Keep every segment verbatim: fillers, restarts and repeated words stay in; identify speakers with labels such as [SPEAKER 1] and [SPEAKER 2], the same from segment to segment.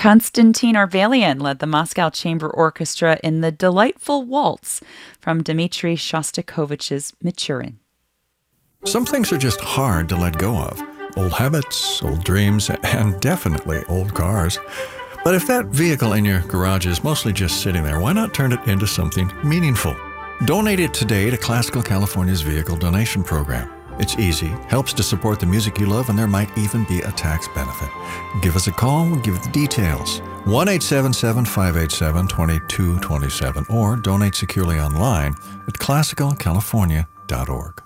[SPEAKER 1] Konstantin Arvelian led the Moscow Chamber Orchestra in the delightful waltz from Dmitri Shostakovich's Michurin.
[SPEAKER 2] Some things are just hard to let go of. Old habits, old dreams, and definitely old cars. But if that vehicle in your garage is mostly just sitting there, why not turn it into something meaningful? Donate it today to Classical California's Vehicle Donation Program. It's easy, helps to support the music you love, and there might even be a tax benefit. Give us a call, we'll give the details. one eight seven seven, five eight seven, two two two seven or donate securely online at classical california dot org.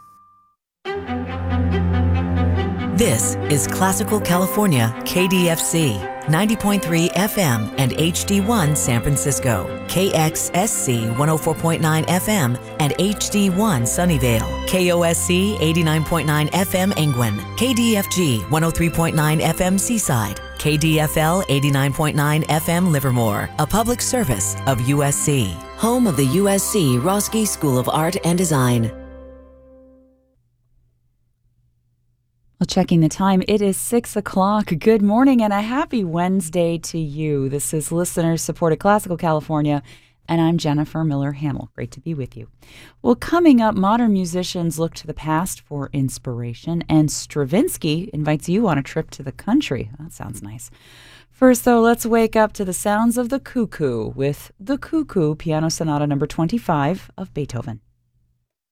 [SPEAKER 3] This is Classical California K D F C, ninety point three F M and H D one San Francisco, K X S C one oh four point nine F M and H D one Sunnyvale, K O S C eighty-nine point nine F M Engwin, K D F G one oh three point nine F M Seaside, K D F L eighty-nine point nine F M Livermore, a public service of U S C. Home of the U S C Roski School of Art and Design.
[SPEAKER 1] Well, checking the time, it is six o'clock. Good morning and a happy Wednesday to you. This is Listeners Supported Classical California, and I'm Jennifer Miller Hamill. Great to be with you. Well, coming up, modern musicians look to the past for inspiration, and Stravinsky invites you on a trip to the country. That sounds nice. First, though, let's wake up to the sounds of the cuckoo with the Cuckoo Piano Sonata number twenty-five of Beethoven.